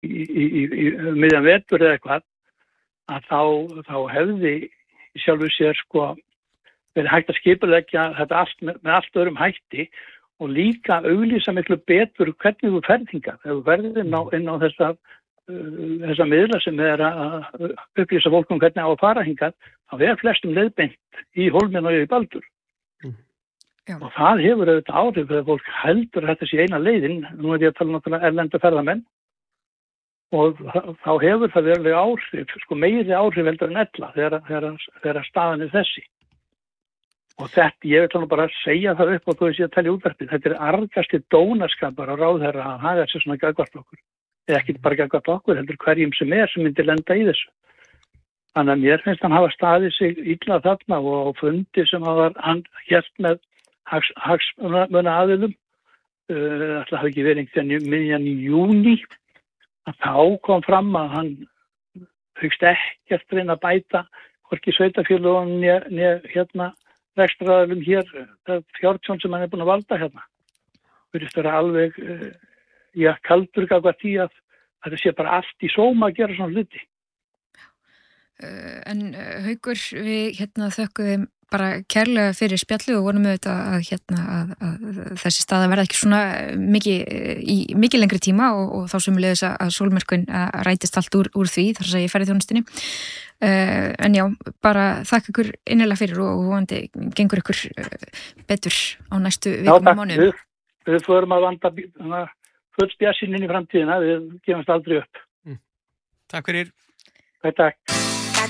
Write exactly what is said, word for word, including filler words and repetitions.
í, í, í, í miðjan vetur eða eitthvað, að þá, þá hefði sjálfur sér sko verið hægt að skipuleggja þetta allt með, með allt öðrum hætti og líka auglýsa miklu betur hvernig þú ferð hingað. Ef þú ferðir inn á, inn á þessa, uh, þessa miðla sem er að upplýsa fólk um hvernig á að fara hingað, þá er flestum leiðbeint í Hólminn og í Baldur. Mm. Og það hefur auðvitað áhrif þegar fólk heldur að þetta sé eina leiðin. Nú er ég að tala náttúrulega erlendu ferðamenn og þá hefur það verulega áhrif, sko meiri áhrif heldur en ella þegar, þegar, þegar staðan er þessi. Og þetta, ég vil bara segja það upp og þú veist ég að tala í útvarpið, þetta er argasti dónaskapar á ráðherra að haga sér svona gagnvart okkur. Eða ekki bara gagnvart okkur, heldur hverjum sem er sem myndi lenda í þessu. Þannig að mér finnst hann hafa staðið sig illa þarna og fundi sem var hann hélt með hags, hagsmuna aðilum, uh, alltaf hafi ekki verið einhvern miðjan í júní, að þá kom fram að hann hyggst ekkert reyna að bæta hvorki sveitarfélögunum né, né hérna rekstraraðilum hér, það fjártjón sem hann er búin að valda hérna. Virðist vera alveg, uh, já, kaldur gagvað því að þetta sé bara allt í sóma að gera svona hluti. Uh, en uh, Haukur, við hérna þökkum bara kærlega fyrir spjallu og vonum auðvitað að, hérna, að, að þessi staða verða ekki svona mikið í mikið lengri tíma og, og þá sömuleiðis að sólmyrkvinn rætist allt úr, úr því þar að ég ferði þjónustinni. Uh, en já, bara þakka ykkur innilega fyrir og vonandi gengur ykkur uh, betur á næstu vikum og mánuðum. Já, takk. Við, við förum að vanda full spjassin inn í framtíðina, við gefumst aldrei upp. Mm. Takk fyrir. Takk, takk.